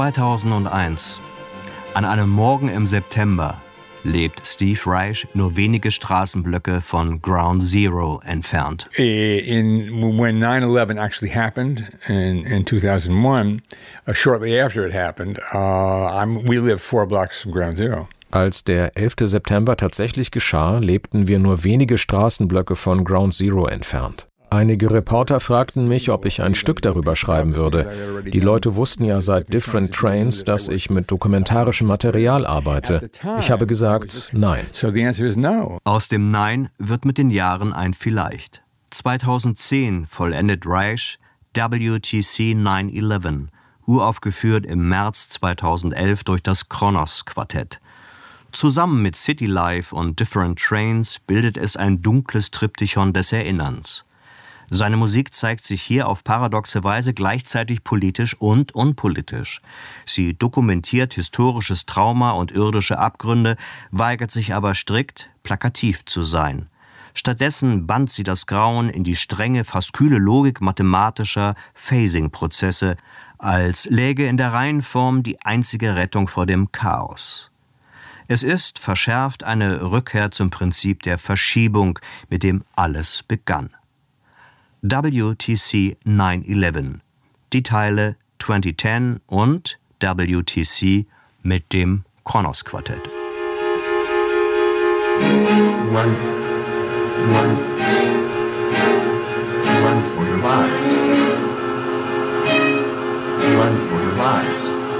2001. An einem Morgen im September lebt Steve Reich nur wenige Straßenblöcke von Ground Zero entfernt. When 9/11 actually happened in 2001, shortly after it happened, we live 4 blocks from Ground Zero. Als der 11. September tatsächlich geschah, lebten wir nur wenige Straßenblöcke von Ground Zero entfernt. Einige Reporter fragten mich, ob ich ein Stück darüber schreiben würde. Die Leute wussten ja seit Different Trains, dass ich mit dokumentarischem Material arbeite. Ich habe gesagt, nein. Aus dem Nein wird mit den Jahren ein Vielleicht. 2010 vollendet Reich WTC 9/11, uraufgeführt im März 2011 durch das Kronos Quartett. Zusammen mit City Life und Different Trains bildet es ein dunkles Triptychon des Erinnerns. Seine Musik zeigt sich hier auf paradoxe Weise gleichzeitig politisch und unpolitisch. Sie dokumentiert historisches Trauma und irdische Abgründe, weigert sich aber strikt, plakativ zu sein. Stattdessen bannt sie das Grauen in die strenge, fast kühle Logik mathematischer Phasing-Prozesse, als läge in der Reihenform die einzige Rettung vor dem Chaos. Es ist, verschärft, eine Rückkehr zum Prinzip der Verschiebung, mit dem alles begann. WTC 9/11, die Teile 2010 und WTC mit dem Kronos Quartett. Run for your lives. Run for your lives.